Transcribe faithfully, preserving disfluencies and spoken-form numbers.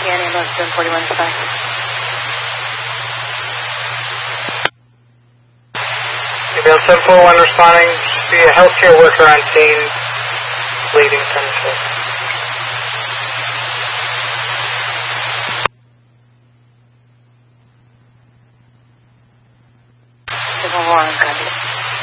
Annie, ambulance seven forty-one is fine. Ambulance seven forty-one responding. See a healthcare worker on scene, bleeding from the chest. seven one, copy.